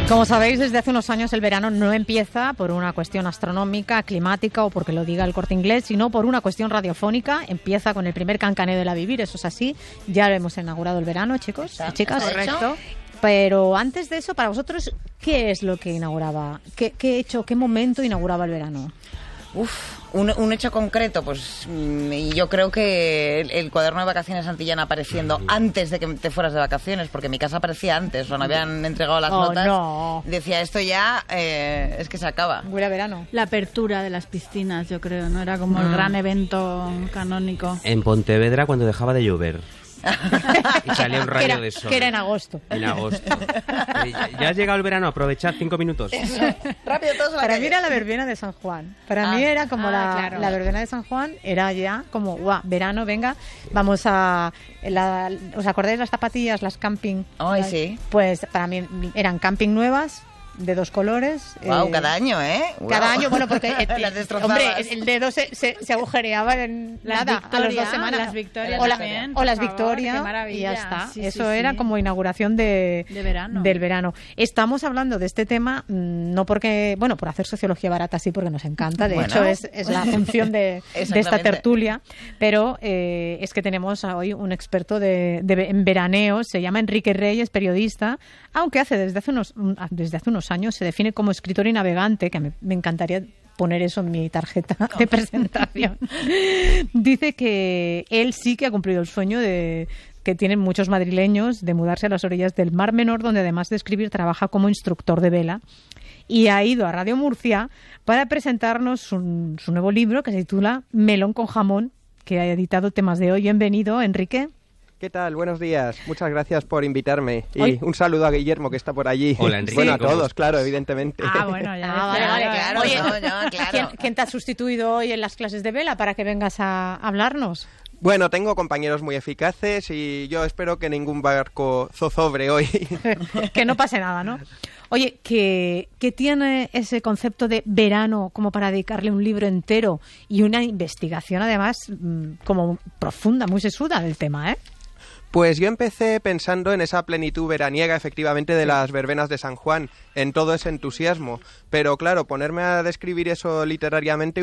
Como sabéis, desde hace unos años el verano no empieza por una cuestión astronómica, climática o porque lo diga el Corte Inglés, sino por una cuestión radiofónica. Empieza con el primer cancaneo de la Vivir, eso es así. Ya lo hemos inaugurado el verano, chicos y chicas. Correcto. Pero antes de eso, para vosotros, ¿qué es lo que inauguraba? ¿Qué hecho, qué momento inauguraba el verano? Un hecho concreto, pues yo creo que el cuaderno de vacaciones Santillana apareciendo antes de que te fueras de vacaciones, porque en mi casa aparecía antes, o no habían entregado las notas. No. Decía, esto ya es que se acaba. Huele a verano. La apertura de las piscinas, yo creo, ¿no? Era como el gran evento canónico. En Pontevedra, cuando dejaba de llover. Y salía un rayo de sol. Que era en agosto. En agosto. Ya has llegado el verano, aprovechad 5 minutos. Rápido, todos a la Para calle. mí era la verbena de San Juan. Para mí era como claro. la verbena de San Juan, era ya como, guau, verano, venga, vamos a... ¿Os acordáis las zapatillas, las camping? Ay, sí. Pues para mí eran camping nuevas, de 2 colores. Wow, cada año, ¿eh? Cada Wow. año, bueno, porque Las destrozabas. hombre, el dedo se agujereaba en Las nada, a las Victoria, 2 semanas. las Victoria o, también, o por las favor, Victoria, qué maravilla. y ya está. Sí, Eso sí, era sí. como inauguración de verano. del verano. Estamos hablando de este tema no porque, bueno, por hacer sociología barata sí, porque nos encanta, de Bueno. hecho es la función de esta Exactamente. tertulia, pero es que tenemos hoy un experto en veraneo, se llama Enrique Reyes, periodista, aunque desde hace unos años se define como escritor y navegante, que me encantaría poner eso en mi tarjeta de presentación. Dice que él sí que ha cumplido el sueño que tienen muchos madrileños de mudarse a las orillas del Mar Menor, donde además de escribir trabaja como instructor de vela, y ha ido a Radio Murcia para presentarnos su nuevo libro que se titula Melón con jamón, que ha editado Temas de Hoy. Bienvenido, Enrique. ¿Qué tal? Buenos días. Muchas gracias por invitarme. Y Hoy- un saludo a Guillermo, que está por allí. Hola, Enrique. Bueno, a ¿Cómo todos, estás? claro, evidentemente. Bueno, ya. Vale. Claro, Oye, no, claro. ¿quién te ha sustituido hoy en las clases de vela para que vengas a hablarnos? Bueno, tengo compañeros muy eficaces y yo espero que ningún barco zozobre hoy. Que no pase nada, ¿no? Oye, ¿qué tiene ese concepto de verano como para dedicarle un libro entero y una investigación además como profunda, muy sesuda del tema, ¿eh? Pues yo empecé pensando en esa plenitud veraniega, efectivamente, de las verbenas de San Juan, en todo ese entusiasmo. Pero claro, ponerme a describir eso literariamente